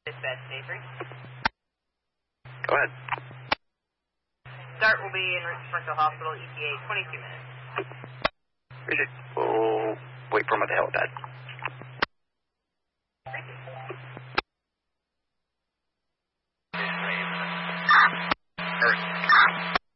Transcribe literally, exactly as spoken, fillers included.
Dispatch Station. Go ahead. Start will be in Springfield Hospital, E T A, twenty-two minutes. Appreciate it. We'll wait for him at the helipad.